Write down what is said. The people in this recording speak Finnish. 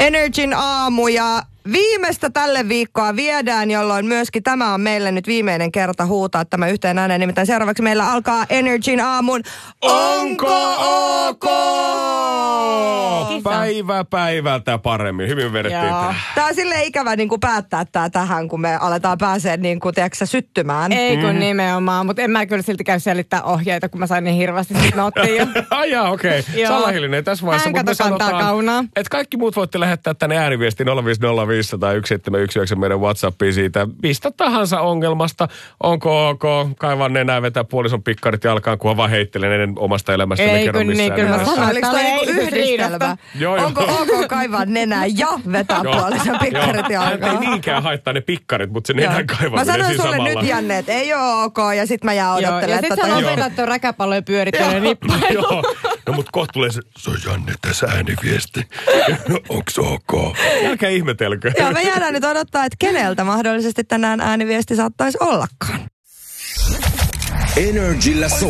Energin aamu ja viimeistä tälle viikkoa viedään, jolloin myöskin tämä on meille nyt viimeinen kerta huutaa tämä yhteen ääneen. Nimittäin seuraavaksi meillä alkaa Energin aamun Onko OK? Päivä päivältä paremmin. Hyvin vedettiin tämä. Tää on silleen ikävä niin kuin päättää tää tähän, kun me aletaan pääsee niin kuin, tiedätkö, syttymään. Ei kun nimenomaan, mutta en mä kyllä silti käy selittää ohjeita, kun mä sain niin hirveästi sit nauttia jo. Ai jaa, okei. Salla Hilinen tässä vaiheessa. Hän kato kantaa kaunaa. Että kaikki muut voitte lähettää tänne ääniviestiin 050501719 meidän WhatsAppiin siitä. Mistä tahansa ongelmasta. Onko OK? Kaivaa nenää, vetää puolison pikkarit jalkaan, kunhan vaan heittelen ennen omasta elämästäni. Ei kun niin, kyllä mä sanon, oliko toi niinku yhdistelmä? Onko OK kaivaa nenää ja vetää puolison pikkarit jalkaan? Ei niinkään haittaa ne pikkarit, mutta se nenän kaivaminen siinä samalla. Mä sanoin sulle nyt, Janne, että ei oo OK, ja sit mä jään odottelemaan. Ja sit sä lopetat tuon räkäpallojen pyörittelyyn nippailu. No mut kohta tulee se on Janne tässä ääniviesti. Onks OK? Älkää ihmetelkö. Joo, me jäädään nyt odottaa, että keneltä mahdollisesti tänään ääniviesti saattaisi ollakaan. Energillä